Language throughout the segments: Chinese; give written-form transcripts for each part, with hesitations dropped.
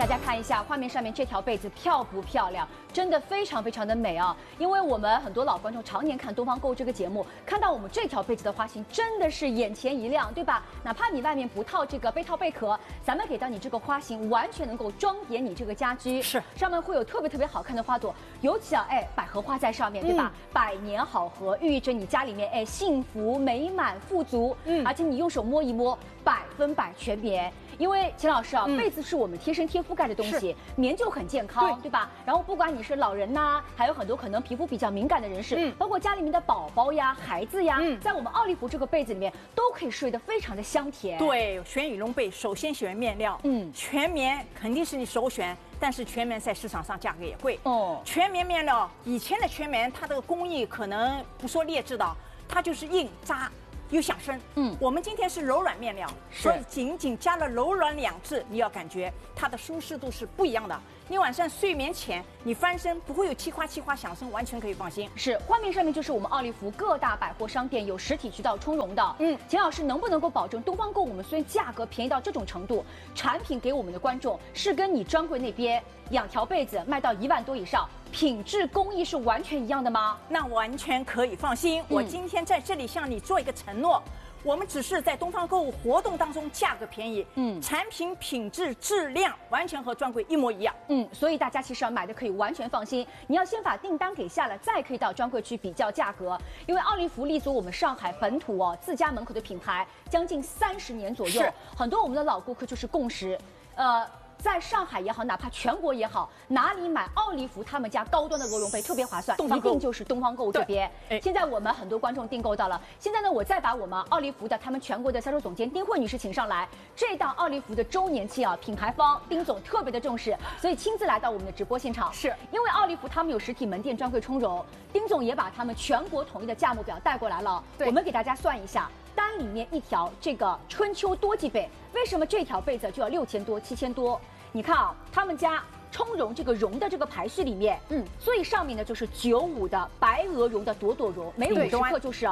大家看一下画面上面这条被子漂不漂亮？真的非常非常的美啊！因为我们很多老观众常年看《东方购物》这个节目，看到我们这条被子的花型，真的是眼前一亮，对吧？哪怕你外面不套这个被套贝壳，咱们给到你这个花型，完全能够装点你这个家居。 是， 上面会有特别好看的花朵，尤其啊，百合花在上面，对吧？百年好合，寓意着你家里面幸福美满富足。而且你用手摸一摸，100%全棉。因为秦老师啊，被子是我们贴身贴覆盖的东西，棉就很健康，对吧？然后不管你是老人呐，还有很多可能皮肤比较敏感的人士，包括家里面的宝宝呀、孩子呀，在我们奥利芙这个被子里面都可以睡得非常的香甜。 对，选羽绒被首先选面料，全棉肯定是你首选。但是全棉在市场上价格也贵哦。全棉面料，以前的全棉它这个工艺可能不说劣质的，它就是硬扎又响声。我们今天是柔软面料，所以仅仅加了柔软2字，你要感觉它的舒适度是不一样的。你晚上睡眠前你翻身不会有气哗响声，完全可以放心。 是，画面上面就是我们奥利芙各大百货商店有实体渠道充绒的。秦老师能不能够保证东方购我们虽然价格便宜到这种程度，产品给我们的观众是跟你专柜那边2条被子卖到1万多以上，品质工艺是完全一样的吗？ 那完全可以放心。我今天在这里向你做一个承诺。我们只是在东方购物活动当中价格便宜，产品品质质量完全和专柜一模一样， 所以大家其实买的可以完全放心。你要先把订单给下了，再可以到专柜去比较价格。因为奥利芙立足我们上海本土自家门口的品牌将近30年左右，很多我们的老顾客就是共识，在上海也好，哪怕全国也好，哪里买奥利芙他们家高端的鹅绒被特别划算，一定就是东方购物这边。现在我们很多观众订购到了，现在呢，我再把我们奥利芙的他们全国的销售总监丁慧女士请上来。这档奥利芙的周年庆啊，品牌方丁总特别的重视，所以亲自来到我们的直播现场。是因为奥利芙他们有实体门店专柜充绒，丁总也把他们全国统一的价目表带过来了。我们给大家算一下。单里面一条这个春秋多季被，为什么这条被子就要6000多、7000多？你看啊，他们家充绒这个绒的这个排序里面，最上面呢就是95的白鹅绒的朵朵绒，每50克就是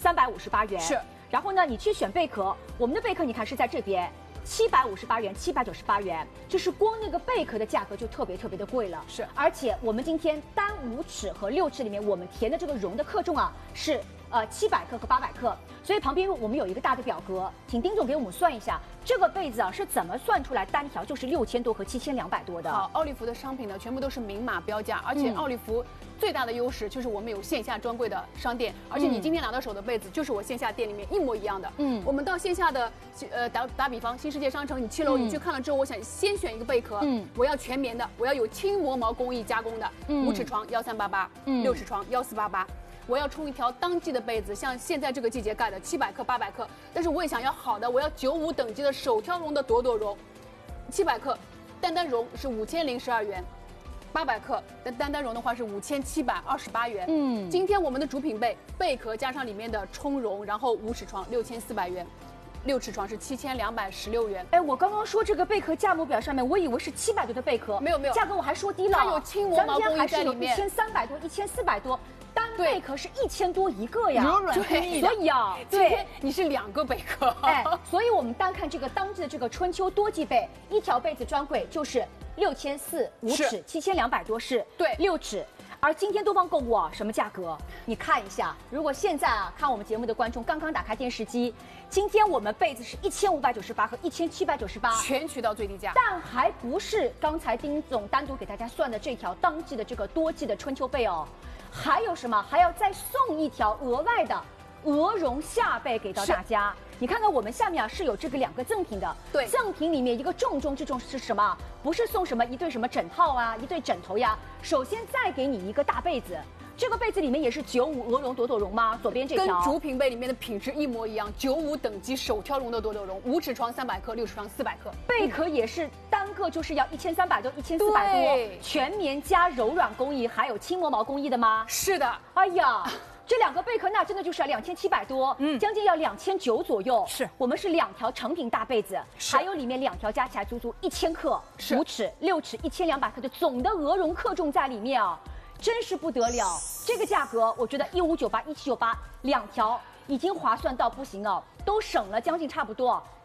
358元。是，然后呢，你去选贝壳，我们的贝壳你看是在这边。758元、798元，就是光那个贝壳的价格就特别的贵了。是，而且我们今天单5尺和6尺里面，我们填的这个绒的克重啊是700克和800克，所以旁边我们有一个大的表格，请丁总给我们算一下这个被子啊是怎么算出来单条就是6000多和7200多的。 好，奥利芙的商品呢全部都是明码标价，而且奥利芙最大的优势就是我们有线下专柜的商店，而且你今天拿到手的被子就是我线下店里面一模一样的。我们到线下的打比方，新世界商城你7楼你去看了之后，我想先选一个贝壳，我要全棉的，我要有轻磨毛工艺加工的，5尺床1388，6尺床1488。我要冲一条当季的被子，像现在这个季节盖的700克、800克，但是我也想要好的，我要95等级的手挑绒的朵朵绒，700克，单绒是5012元，800克的单绒的话是5728元。今天我们的主品贝壳加上里面的充绒，然后5尺床6400元。6尺床是7216元。 我刚刚说这个贝壳价目表上面，我以为是700多的贝壳，没有，价格我还说低了。 它有轻磨毛工艺在里面 ，1300多、1400多，单贝壳是1000多一个呀， 柔软工艺的。 所以啊， 对，你是2个贝壳。 所以我们单看这个当季的这个春秋多季被，一条被子专柜就是6400，5尺7200多是6尺。而今天东方购物什么价格？你看一下，如果现在看我们节目的观众刚刚打开电视机，今天我们被子是1598和1798， 全渠道最低价， 但还不是刚才丁总单独给大家算的这条当季的这个多季的春秋被哦，还有什么？还要再送一条额外的鹅绒夏被给到大家。你看看我们下面是有这个2个赠品的，赠品里面一个重中之重是什么？不是送什么一对什么枕套啊，一对枕头呀，首先再给你一个大被子。这个被子里面也是95鹅绒朵朵绒吗？左边这条跟主品被里面的品质一模一样，95等级手挑绒的朵朵绒，5尺床300克，6尺床400克， 贝壳也是单个就是要1300多、1400多，全棉加柔软工艺，还有轻磨毛工艺的吗？ 是的。 哎呀。这2个贝壳那真的就是要2700多，将近要2900左右。是我们是2条成品大被子，还有里面2条加起来足足1000克，5尺、6尺1200克的总的鹅绒克重在里面啊，真是不得了。这个价格我觉得1598、1798，2条已经划算到不行了，都省了将近差不多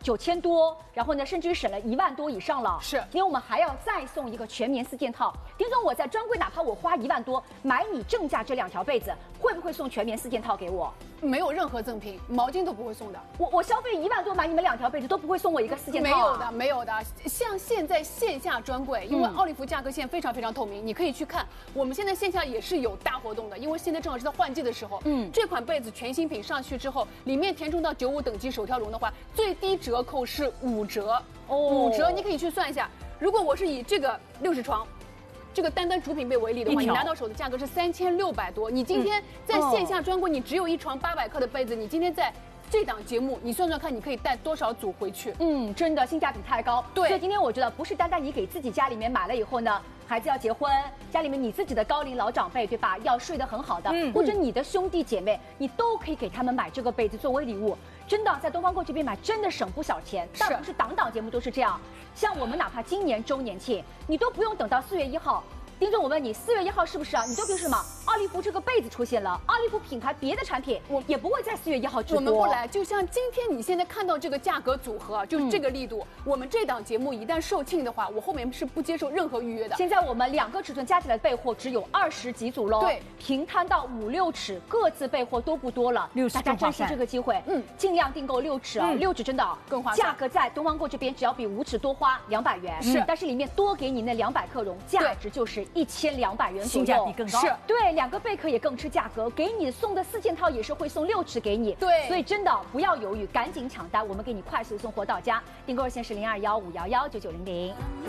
9000多，然后呢，甚至于省了1万多以上了。 是， 因为我们还要再送一个全棉4件套。丁总，我在专柜哪怕我花1万多买你正价这2条被子，会不会送全棉4件套给我？ 没有任何赠品，毛巾都不会送的。 我消费1万多买你们2条被子，都不会送我一个4件套、啊？ 没有的，没有的。像现在线下专柜，因为奥利福价格线非常非常透明，你可以去看。我们现在线下也是有大活动的，因为现在正好是在换季的时候。这款被子全新品上去之后，里面填充到95等级手挑绒的话，最低折扣是5折。5折，你可以去算一下。如果我是以这个60床。这个单主品被为例的话，你拿到手的价格是3600多。你今天在线下专柜，你只有一床800克的被子，你今天在这档节目，你算算看，你可以带多少组回去？ 真的性价比太高。 对， 所以今天我觉得不是单单你给自己家里面买了以后呢，孩子要结婚，家里面你自己的高龄老长辈，对吧？要睡得很好的，或者你的兄弟姐妹，你都可以给他们买这个被子作为礼物。真的在东方购这边买，真的省不少钱。但不是档节目都是这样。像我们哪怕今年周年庆，你都不用等到4月1号。丁总，我问你，4月1号是不是啊？你都凭什么？奥利福这个被子出现了，奥利福品牌别的产品我也不会在4月1号直播。 我们不来，就像今天你现在看到这个价格组合，就是这个力度。我们这档节目一旦售罄的话，我后面是不接受任何预约的。 现在我们2个尺寸加起来备货只有20几组喽。 对， 平摊到5、6尺，各自备货都不多了。大家珍惜这个机会，尽量订购6尺啊，6尺真的更划算。 价格在东方购这边只要比5尺多花200元，但是里面多给你那200克绒，价值就是1200元左右， 性价比更高。 是，对，2个贝壳也更吃价格，给你送的4件套也是会送6尺给你。 对， 所以真的不要犹豫，赶紧抢单，我们给你快速送货到家。订购热线是0215119900。